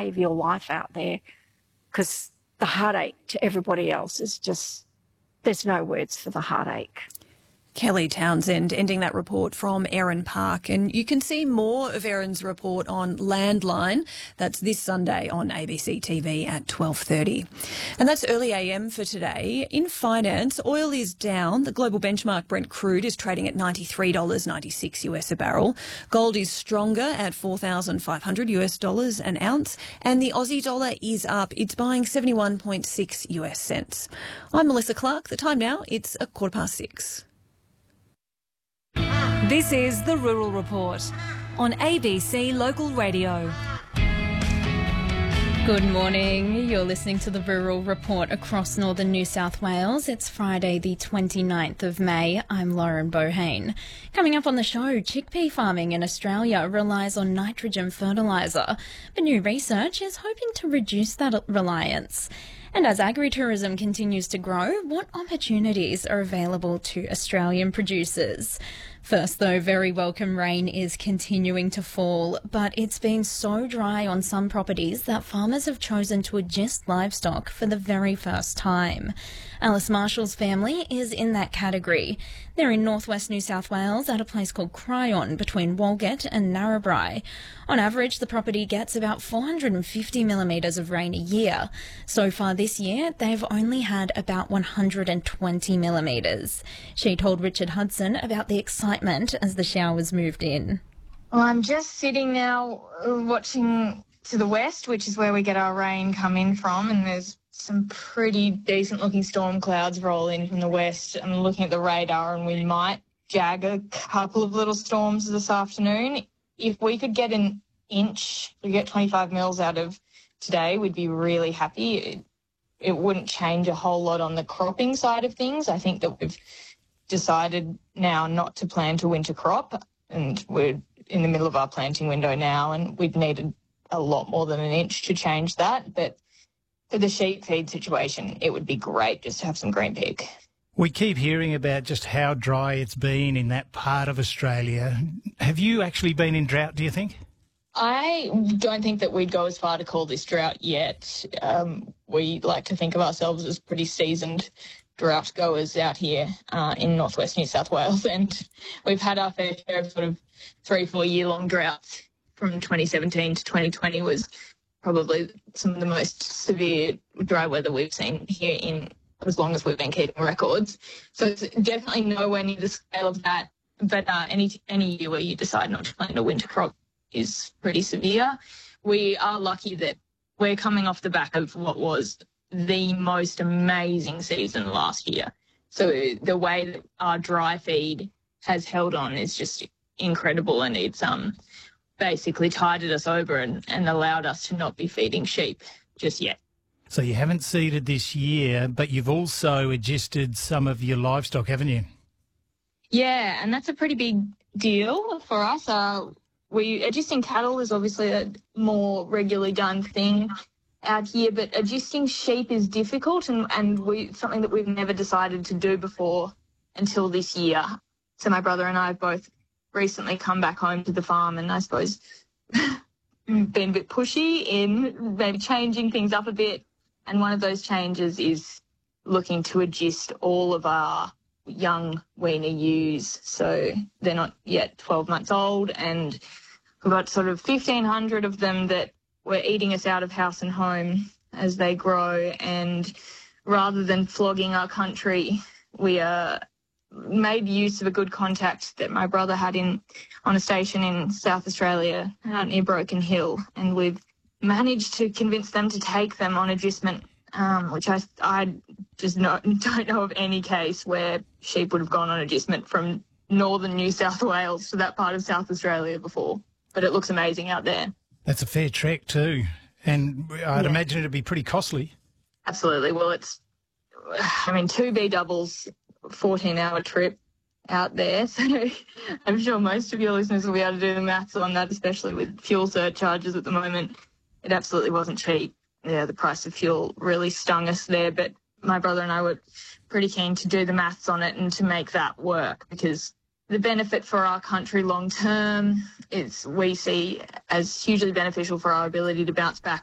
save your life out there, because the heartache to everybody else is just, there's no words for the heartache. Kelly Townsend ending that report from Erin Park. And you can see more of Erin's report on Landline. That's this Sunday on ABC TV at 12:30. And that's early AM for today. In finance, oil is down. The global benchmark Brent crude is trading at $93.96 US a barrel. Gold is stronger at $4,500 US dollars an ounce. And the Aussie dollar is up. It's buying 71.6 US cents. I'm Melissa Clark. The time now, it's 6:15. This is the Rural Report on ABC Local Radio. Good morning. You're listening to the Rural Report across northern New South Wales. It's Friday the 29th of May. I'm Lauren Bohane. Coming up on the show, chickpea farming in Australia relies on nitrogen fertiliser, but new research is hoping to reduce that reliance. And as agritourism continues to grow, what opportunities are available to Australian producers? First, though, very welcome rain is continuing to fall, but it's been so dry on some properties that farmers have chosen to adjust livestock for the very first time. Alice Marshall's family is in that category. They're in northwest New South Wales at a place called Cryon between Walgett and Narrabri. On average, the property gets about 450 millimetres of rain a year. So far this year, they've only had about 120 millimetres. She told Richard Hudson about the excitement as the showers moved in. Well, I'm just sitting now watching to the west, which is where we get our rain come in from, and there's some pretty decent-looking storm clouds roll in from the west. I'm looking at the radar, and we might jag a couple of little storms this afternoon. If we could get an inch, we get 25 mils out of today, we'd be really happy. It wouldn't change a whole lot on the cropping side of things. I think that we've decided now not to plant a winter crop, and we're in the middle of our planting window now, and we'd needed a lot more than an inch to change that. But for the sheep feed situation, it would be great just to have some green pig. We keep hearing about just how dry it's been in that part of Australia. Have you actually been in drought, do you think? I don't think that we'd go as far to call this drought yet. We like to think of ourselves as pretty seasoned drought goers out here in northwest New South Wales, and we've had our fair share of sort of 3-4 year long droughts. From 2017 to 2020 was probably some of the most severe dry weather we've seen here in as long as we've been keeping records. So it's definitely nowhere near the scale of that. But any year where you decide not to plant a winter crop is pretty severe. We are lucky that we're coming off the back of what was the most amazing season last year. So the way that our dry feed has held on is just incredible, and it's basically tided us over and allowed us to not be feeding sheep just yet. So you haven't seeded this year, but you've also adjusted some of your livestock, haven't you? Yeah, and that's a pretty big deal for us. Adjusting cattle is obviously a more regularly done thing out here, but adjusting sheep is difficult and something that we've never decided to do before until this year. So my brother and I have both recently come back home to the farm, and I suppose been a bit pushy in maybe changing things up a bit. And one of those changes is looking to adjust all of our young weaner ewes. So they're not yet 12 months old, and we've got sort of 1,500 of them that were eating us out of house and home as they grow. And rather than flogging our country, we made use of a good contact that my brother had on a station in South Australia out near Broken Hill, and we've managed to convince them to take them on adjustment, which I just don't know of any case where sheep would have gone on adjustment from northern New South Wales to that part of South Australia before. But it looks amazing out there. That's a fair trek too, and I'd imagine it'd be pretty costly. Absolutely. Well, 2 B doubles, 14-hour trip out there. So I'm sure most of your listeners will be able to do the maths on that, especially with fuel surcharges at the moment. It absolutely wasn't cheap. Yeah, the price of fuel really stung us there, but my brother and I were pretty keen to do the maths on it and to make that work, because the benefit for our country long term is we see as hugely beneficial for our ability to bounce back